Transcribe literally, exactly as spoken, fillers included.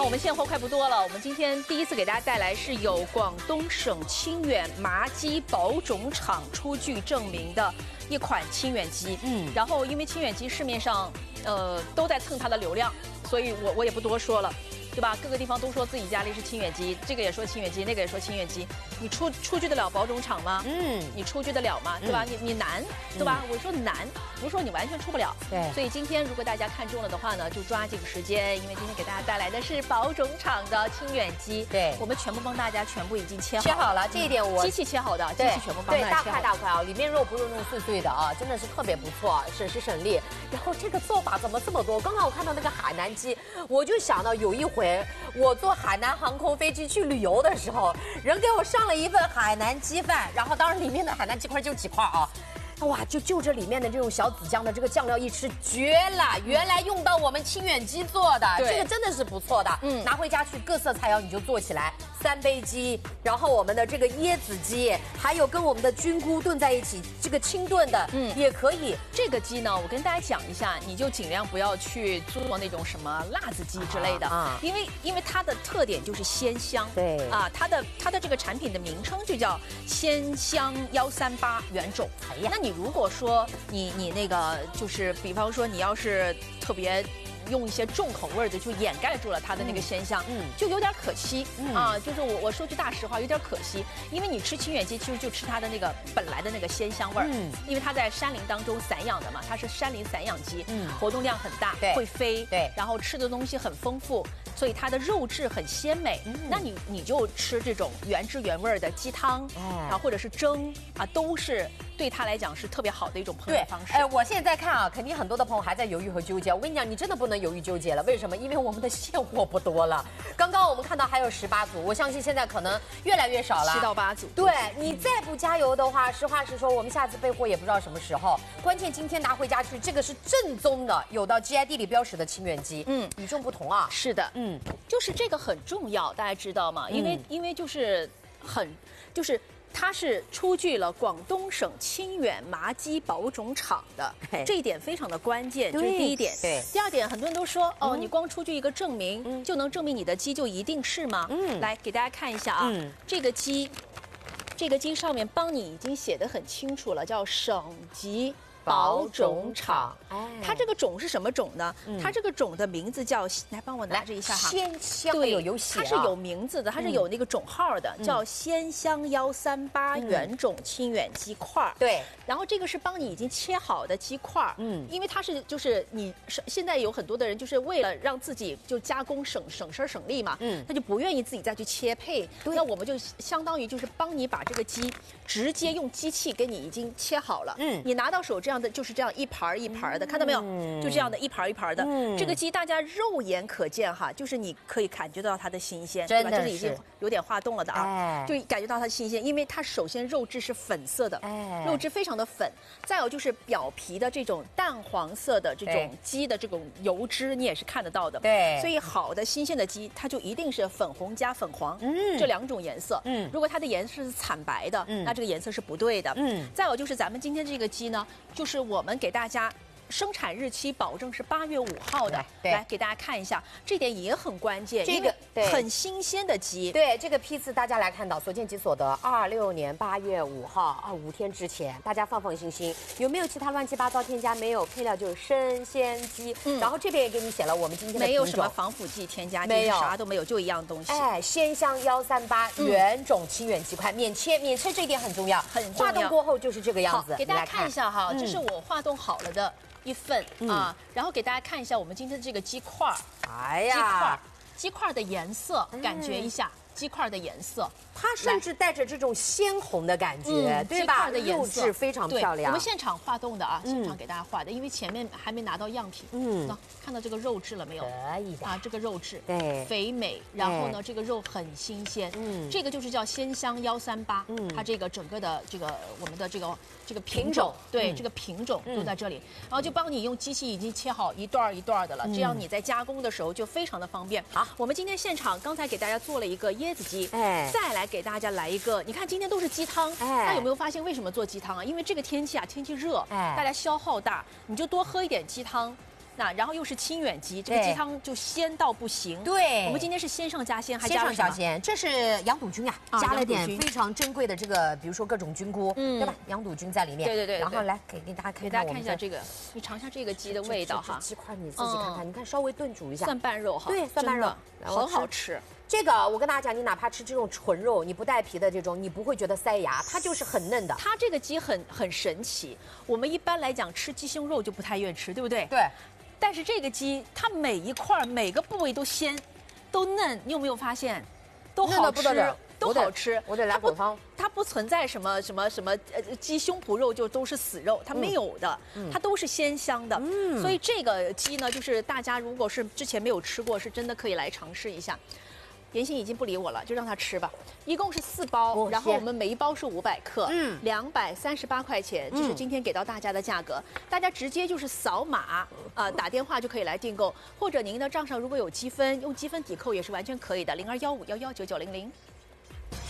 那我们现货快不多了，我们今天第一次给大家带来是有广东省清远麻鸡保种厂出具证明的一款清远鸡。嗯，然后因为清远鸡市面上呃都在蹭它的流量，所以我我也不多说了。 对吧？各个地方都说自己家里是清远鸡，这个也说清远鸡，那个也说清远鸡。你出出具得了保种厂吗？嗯，你出具得了吗？对吧？你你难，对吧？我说难，不是说你完全出不了。对。所以今天如果大家看中了的话呢，就抓紧时间，因为今天给大家带来的是保种厂的清远鸡。对。我们全部帮大家全部已经切好。切好了，这一点我机器切好的，机器全部帮大家切好。对，大块大块啊，里面肉不是弄碎碎的啊，真的是特别不错，省时省力。然后这个做法怎么这么多？刚刚我看到那个海南鸡，我就想到有一回。 我坐海南航空飞机去旅游的时候，人给我上了一份海南鸡饭，然后当然里面的海南鸡块就几块啊，哇，就就这里面的这种小紫姜的这个酱料一吃绝了，原来用到我们清远鸡做的，这个真的是不错的。嗯，拿回家去各色菜肴你就做起来，三杯鸡，然后我们的这个椰子鸡，还有跟我们的菌菇炖在一起，这个清炖的，嗯，也可以。这个鸡呢，我跟大家讲一下，你就尽量不要去做那种什么辣子鸡之类的啊，因为因为它的特点就是鲜香。对啊，它的它的这个产品的名称就叫鲜香幺三八原种。哎呀，那你如果说你你那个就是比方说你要是特别。 用一些重口味的就掩盖住了它的那个鲜香，嗯，就有点可惜、嗯、啊。就是我我说句大实话，有点可惜，因为你吃清远鸡其实就吃它的那个本来的那个鲜香味儿，嗯，因为它在山林当中散养的嘛，它是山林散养鸡，嗯，活动量很大，对，会飞，对，然后吃的东西很丰富，所以它的肉质很鲜美。嗯、那你你就吃这种原汁原味的鸡汤，哎、啊，或者是蒸啊，都是。 对他来讲是特别好的一种烹饪方式。哎，我现在看啊，肯定很多的朋友还在犹豫和纠结。我跟你讲，你真的不能犹豫纠结了。为什么？因为我们的现货不多了。刚刚我们看到还有十八组，我相信现在可能越来越少了，七到八组。对你再不加油的话，实话实说，我们下次备货也不知道什么时候。关键今天拿回家去，这个是正宗的，有到 G I D 里标识的清远鸡，嗯，与众不同啊。是的，嗯，就是这个很重要，大家知道吗？因为、嗯、因为就是很就是。 它是出具了广东省清远麻鸡保种厂的，这一点非常的关键，这是第一点。对，第二点，很多人都说，哦，你光出具一个证明，就能证明你的鸡就一定是吗？嗯，来给大家看一下啊，这个鸡，这个鸡上面帮你已经写得很清楚了，叫省级。 保种厂，哎，它这个种是什么种呢？嗯、它这个种的名字叫，来帮我拿着一下哈。鲜香，对，有有写、啊，它是有名字的，它是有那个种号的，嗯、叫鲜香幺三八原种清远鸡块。对，然后这个是帮你已经切好的鸡块，嗯，因为它是就是你现在有很多的人就是为了让自己就加工省省事省力嘛，嗯，他就不愿意自己再去切配，那我们就相当于就是帮你把这个鸡直接用机器给你已经切好了，嗯，你拿到手这样。 这样的就是这样一盘一盘的，看到没有？就这样的一盘一盘的。这个鸡大家肉眼可见哈，就是你可以感觉到它的新鲜，对吧？这是已经有点化冻了的啊，就感觉到它新鲜，因为它首先肉质是粉色的，肉质非常的粉。再有就是表皮的这种淡黄色的这种鸡的这种油脂，你也是看得到的。对，所以好的新鲜的鸡，它就一定是粉红加粉黄，嗯，这两种颜色。嗯，如果它的颜色是惨白的，嗯，那这个颜色是不对的。嗯，再有就是咱们今天这个鸡呢。 就是我们给大家生产日期保证是八月五号的，来给大家看一下，这点也很关键。这个很新鲜的鸡，对这个批次大家来看到所见即所得，二六年八月五号啊，五天之前，大家放放心心，有没有其他乱七八糟添加？没有，配料就是生鲜鸡。嗯，然后这边也给你写了我们今天的没有什么防腐剂添加，没有啥都没有，就一样东西。哎，鲜香幺三八原种清远鸡块，免切，免切这一点很重要，很重要。化冻过后就是这个样子，给大家看一下哈，这是我化冻好了的。 一份、嗯、啊，然后给大家看一下我们今天的这个鸡块儿，哎呀，鸡块鸡块的颜色，嗯、感觉一下鸡块的颜色，它甚至带着这种鲜红的感觉，嗯、对吧？的肉质非常漂亮。我们现场化冻的啊，现场给大家化的，因为前面还没拿到样品。嗯，那看到这个肉质了没有？可以的啊，这个肉质对肥美，然后呢，这个肉很新鲜。嗯，这个就是叫鲜香幺三八。嗯，它这个整个的这个我们的这个。 这个品种，对、嗯、这个品种都在这里，嗯、然后就帮你用机器已经切好一段一段的了，嗯、这样你在加工的时候就非常的方便。好，我们今天现场刚才给大家做了一个椰子鸡，哎，再来给大家来一个，你看今天都是鸡汤，哎，大家有没有发现为什么做鸡汤啊？因为这个天气啊，天气热，哎，大家消耗大，你就多喝一点鸡汤。 那然后又是清远鸡，这个鸡汤就鲜到不行。 对， 我们今天是鲜上加鲜，还鲜加了什么？ 上加鲜，这是羊肚菌啊，加了点非常珍贵的这个，比如说各种菌菇，嗯，对吧？羊肚菌在里面。 对对对。 然后来给给大家看看， 给大家看一下这个，你尝一下这个鸡的味道哈。 鸡块你自己看看，你看稍微炖煮一下。 蒜瓣肉哈。 对，蒜瓣肉很好吃。 这个我跟大家讲，你哪怕吃这种纯肉，你不带皮的这种，你不会觉得塞牙，它就是很嫩的。 它这个鸡很很神奇，我们一般来讲吃鸡胸肉就不太愿意吃，对不对？ 对。 但是这个鸡，它每一块每个部位都鲜，都嫩，你有没有发现？都好吃，都好吃。 我得来口汤。 它不存在什么什么什么呃鸡胸脯肉就都是死肉，它没有的，它都是鲜香的。嗯。所以这个鸡呢，就是大家如果是之前没有吃过，是真的可以来尝试一下。妍心已经不理我了，就让他吃吧。一共是四包，哦、然后我们每一包是五百克，嗯，两百三十八块钱，这是今天给到大家的价格。嗯、大家直接就是扫码，呃，打电话就可以来订购，或者您的账上如果有积分，用积分抵扣也是完全可以的，零二幺五幺幺九九零零。